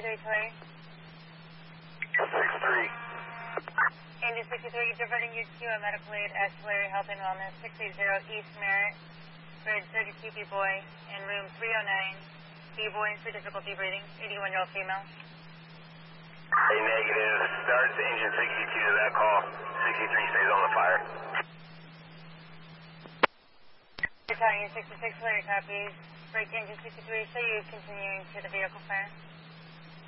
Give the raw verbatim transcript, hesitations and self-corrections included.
sixty-three, Clay. six three. Engine sixty-three, diverting you to a medical aid, Ashbury Health and Wellness, six eighty East Merritt, bridge thirty-two B boy, in room three oh nine. B boy for difficulty breathing, eighty-one-year-old female. A negative. Starts engine sixty-two to that call. sixty-three stays on the fire. Battalion sixty-six, Larry copies. Break engine sixty-three, show you continuing to the vehicle fire.